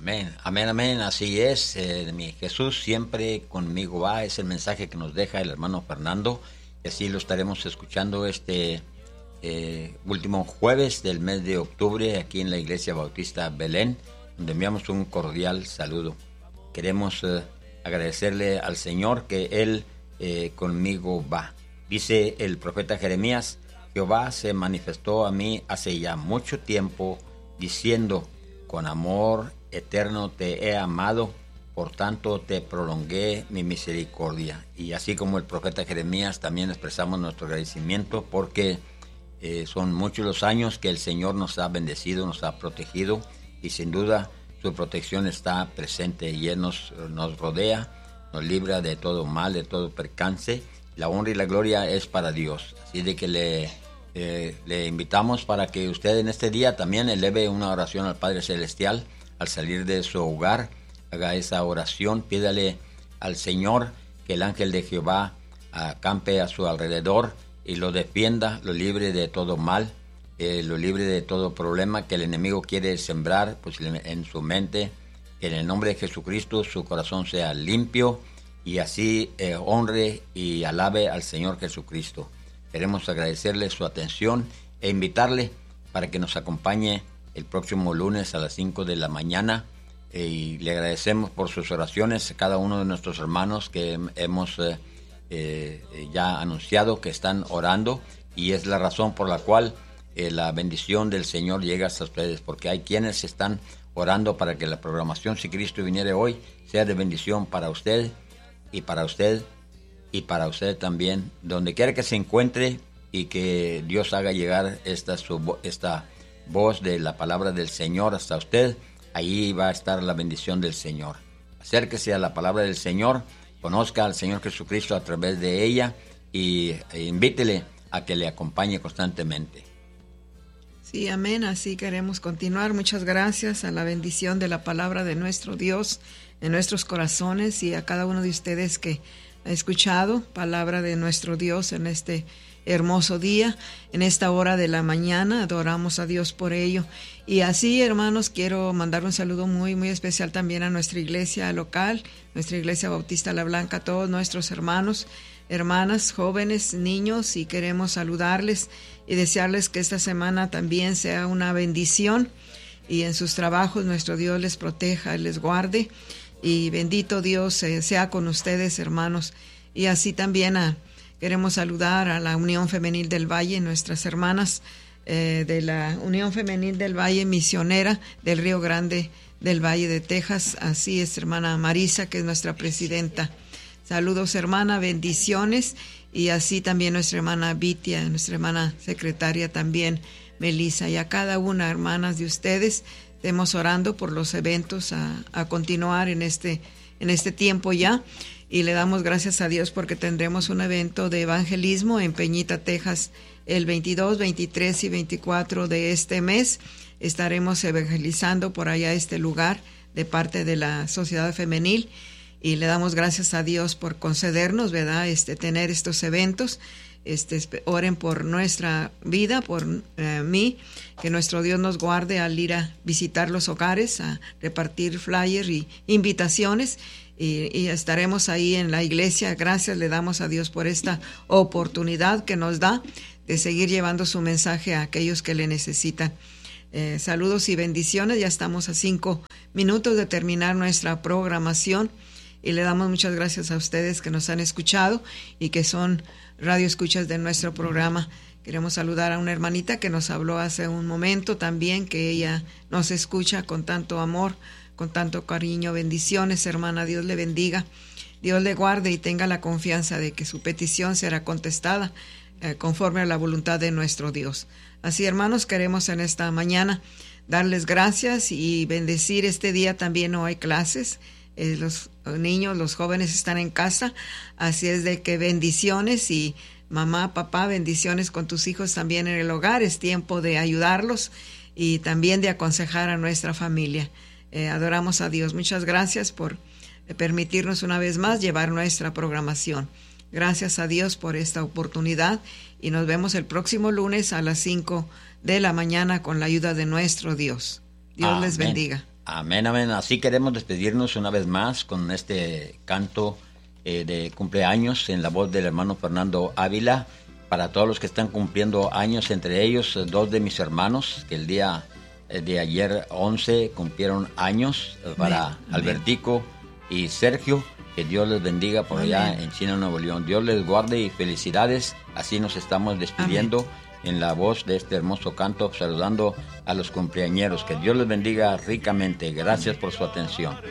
Amén, amén, amén, así es. Mi Jesús siempre conmigo va, es el mensaje que nos deja el hermano Fernando, y así lo estaremos escuchando este último jueves del mes de octubre aquí en la Iglesia Bautista Belén, donde enviamos un cordial saludo. Queremos agradecerle al Señor que Él conmigo va. Dice el profeta Jeremías: Jehová se manifestó a mí hace ya mucho tiempo, diciendo: con amor eterno te he amado, por tanto te prolongué mi misericordia. Y así como el profeta Jeremías, también expresamos nuestro agradecimiento porque son muchos los años que el Señor nos ha bendecido, nos ha protegido, y sin duda su protección está presente y Él nos rodea, nos libra de todo mal, de todo percance. La honra y la gloria es para Dios. Así de que le invitamos para que usted en este día también eleve una oración al Padre Celestial al salir de su hogar. Haga esa oración, pídale al Señor que el ángel de Jehová acampe a su alrededor y lo defienda, lo libre de todo mal, lo libre de todo problema que el enemigo quiere sembrar pues, en su mente. En el nombre de Jesucristo su corazón sea limpio y así honre y alabe al Señor Jesucristo. Queremos agradecerle su atención e invitarle para que nos acompañe el próximo lunes a las 5 de la mañana. Y le agradecemos por sus oraciones a cada uno de nuestros hermanos que hemos ya anunciado que están orando, y es la razón por la cual la bendición del Señor llega hasta ustedes, porque hay quienes están orando para que la programación, si Cristo viniere hoy, sea de bendición para usted y para usted y para usted también, donde quiera que se encuentre, y que Dios haga llegar esta voz de la palabra del Señor hasta usted. Ahí va a estar la bendición del Señor. Acérquese a la palabra del Señor, conozca al Señor Jesucristo a través de ella y invítele a que le acompañe constantemente. Sí, amén. Así queremos continuar. Muchas gracias a la bendición de la palabra de nuestro Dios en nuestros corazones, y a cada uno de ustedes que ha escuchado palabra de nuestro Dios en este hermoso día, en esta hora de la mañana. Adoramos a Dios por ello. Y así, hermanos, quiero mandar un saludo muy, muy especial también a nuestra iglesia local, nuestra iglesia Bautista La Blanca, a todos nuestros hermanos, hermanas, jóvenes, niños, y queremos saludarles y desearles que esta semana también sea una bendición, y en sus trabajos nuestro Dios les proteja, les guarde, y bendito Dios sea con ustedes, hermanos. Y así también queremos saludar a la Unión Femenil del Valle, nuestras hermanas de la Unión Femenil del Valle Misionera del Río Grande del Valle de Texas. Así es, hermana Marisa, que es nuestra presidenta. Saludos, hermana, bendiciones. Y así también nuestra hermana Vitia, nuestra hermana secretaria también, Melissa, y a cada una, hermanas de ustedes, estemos orando por los eventos a continuar en este tiempo ya. Y le damos gracias a Dios porque tendremos un evento de evangelismo en Peñita, Texas, el 22, 23 y 24 de este mes. Estaremos evangelizando por allá este lugar de parte de la Sociedad Femenil, y le damos gracias a Dios por concedernos, ¿verdad?, tener estos eventos. Oren por nuestra vida, por mí, que nuestro Dios nos guarde al ir a visitar los hogares, a repartir flyers y invitaciones. Y estaremos ahí en la iglesia. Gracias le damos a Dios por esta oportunidad que nos da de seguir llevando su mensaje a aquellos que le necesitan. Saludos y bendiciones. Ya estamos a 5 minutos de terminar nuestra programación, y le damos muchas gracias a ustedes que nos han escuchado y que son radioescuchas de nuestro programa. Queremos saludar a una hermanita que nos habló hace un momento también, que ella nos escucha con tanto amor, con tanto cariño. Bendiciones, hermana. Dios le bendiga, Dios le guarde, y tenga la confianza de que su petición será contestada conforme a la voluntad de nuestro Dios. Así, hermanos, queremos en esta mañana darles gracias y bendecir este día. También no hay clases, los niños, los jóvenes están en casa, así es de que bendiciones, y mamá, papá, bendiciones con tus hijos también en el hogar. Es tiempo de ayudarlos y también de aconsejar a nuestra familia. Adoramos a Dios. Muchas gracias por permitirnos una vez más llevar nuestra programación. Gracias a Dios por esta oportunidad, y nos vemos el próximo lunes a las 5 de la mañana con la ayuda de nuestro Dios. Dios les bendiga. Amén, amén. Así queremos despedirnos una vez más con este canto de cumpleaños en la voz del hermano Fernando Ávila. Para todos los que están cumpliendo años, entre ellos 2 de mis hermanos, que el día de ayer 11 cumplieron años, para Amén. Albertico y Sergio. Que Dios les bendiga por Amén. allá en China, Nuevo León. Dios les guarde y felicidades. Así nos estamos despidiendo. Amén. En la voz de este hermoso canto, saludando a los cumpleañeros. Que Dios les bendiga ricamente. Gracias por su atención.